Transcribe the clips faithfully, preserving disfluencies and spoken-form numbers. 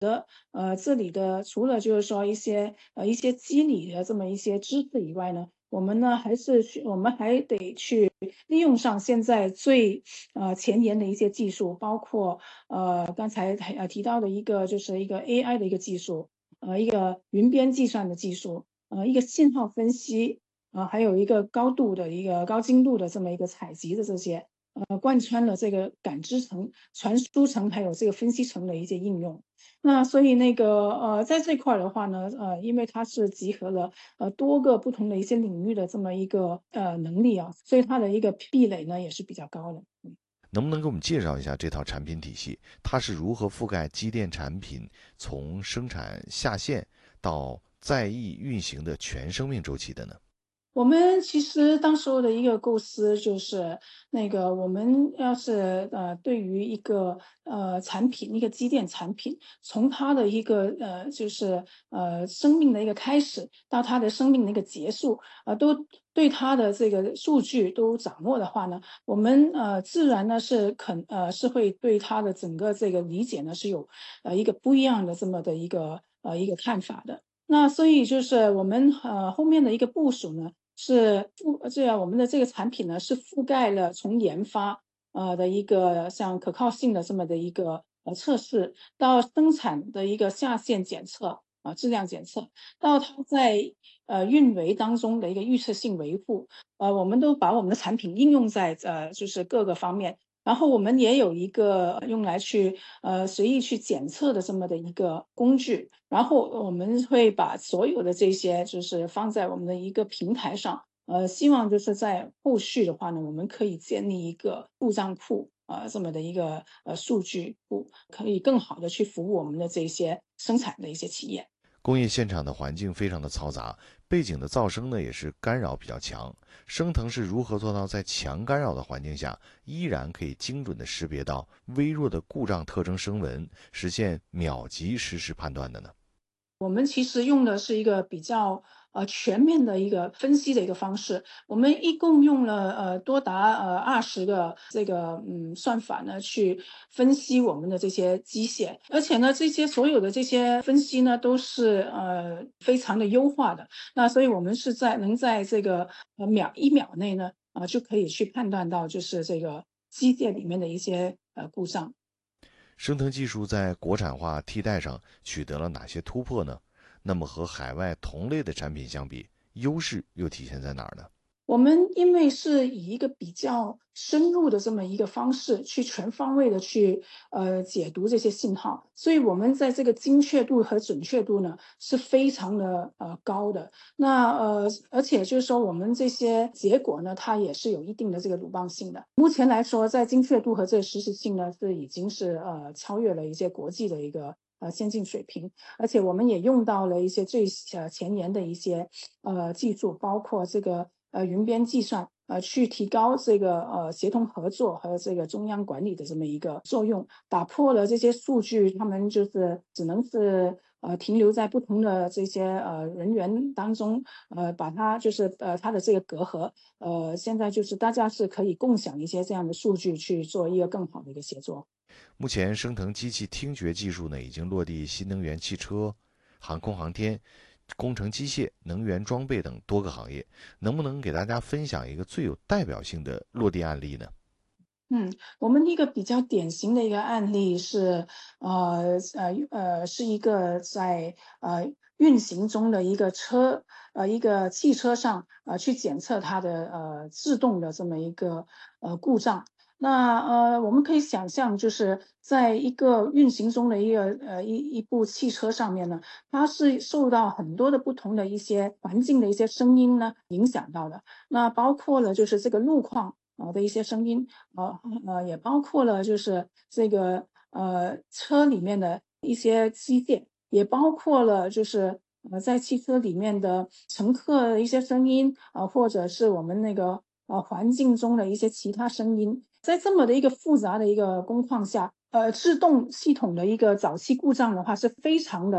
呃，这里的除了就是说一些呃一些机理的这么一些知识以外呢，我们呢还是去我们还得去利用上现在最呃前沿的一些技术，包括呃刚才呃提到的一个就是一个 A I 的一个技术，呃一个云边计算的技术，呃一个信号分析，呃还有一个高度的一个高精度的这么一个采集的这些，呃贯穿了这个感知层、传输层还有这个分析层的一些应用。那所以那个呃，在这块儿的话呢，呃，因为它是集合了呃多个不同的一些领域的这么一个呃能力啊，所以它的一个壁垒呢也是比较高的。 能不能给我们介绍一下这套产品体系？它是如何覆盖机电产品从生产下线到在役运行的全生命周期的呢？ 我们其实当时候的一个构思就是，那个我们要是呃对于一个呃产品，一个机电产品，从它的一个呃就是呃生命的一个开始到它的生命的一个结束，呃都对它的这个数据都掌握的话呢，我们呃自然呢是肯呃是会对它的整个这个理解呢是有呃一个不一样的这么的一个呃一个看法的。那所以就是我们呃后面的一个部署呢。是覆这样我们的这个产品呢，是覆盖了从研发，呃，的一个像可靠性的这么的一个，呃，测试，到生产的一个下线检测，啊，质量检测，到它在，呃，运维当中的一个预测性维护，呃，我们都把我们的产品应用在，呃，就是各个方面。然后我们也有一个用来去呃随意去检测的这么的一个工具，然后我们会把所有的这些就是放在我们的一个平台上，呃，希望就是在后续的话呢，我们可以建立一个故障库啊、呃这么的一个呃数据库，可以更好的去服务我们的这些生产的一些企业。 工业现场的环境非常的嘈杂，背景的噪声呢也是干扰比较强。升腾是如何做到在强干扰的环境下，依然可以精准的识别到微弱的故障特征声纹，实现秒级实时判断的呢？ 我们其实用的是一个比较呃全面的一个分析的一个方式，我们一共用了呃多达呃二十个这个嗯算法呢去分析我们的这些机械，而且呢这些所有的这些分析呢都是呃非常的优化的，那所以我们是在能在这个呃秒一秒内呢啊、呃就可以去判断到就是这个机械里面的一些呃故障。 升腾技术在国产化替代上取得了哪些突破呢？那么和海外同类的产品相比，优势又体现在哪儿呢？ 我们因为是以一个比较深入的这么一个方式，去全方位的去呃解读这些信号，所以我们在这个精确度和准确度呢是非常的呃高的。那呃，而且就是说我们这些结果呢，它也是有一定的这个鲁棒性的。目前来说，在精确度和这个实时性呢，是已经是呃超越了一些国际的一个呃先进水平，而且我们也用到了一些最呃前沿的一些呃技术，包括这个呃云边计算，呃去提高这个呃协同合作和这个中央管理的这么一个作用，打破了这些数据，他们就是只能是呃停留在不同的这些呃人员当中，呃把它就是呃它的这个隔阂，呃现在就是大家是可以共享一些这样的数据去做一个更好的一个协作。 目前，升腾机器听觉技术呢已经落地新能源汽车、航空航天、工程机械、能源装备等多个行业。能不能给大家分享一个最有代表性的落地案例呢？ 嗯，我们一个比较典型的一个案例是，呃呃呃，是一个在呃运行中的一个车，呃一个汽车上，呃去检测它的呃制动的这么一个呃故障。那呃，我们可以想象，就是在一个运行中的一个呃一一部汽车上面呢，它是受到很多的不同的一些环境的一些声音呢影响到的。那包括了就是这个路况。呃的一些声音，呃呃，也包括了就是这个呃车里面的一些机械，也包括了就是呃在汽车里面的乘客的一些声音，呃或者是我们那个呃环境中的一些其他声音，在这么的一个复杂的一个工况下，呃制动系统的一个早期故障的话是非常的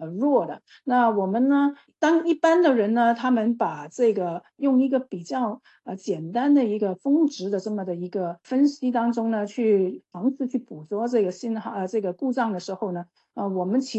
呃弱的。那我们呢，当一般的人呢，他们把这个用一个比较呃简单的一个峰值的这么的一个分析当中呢，去尝试去捕捉这个信号呃这个故障的时候呢，呃我们其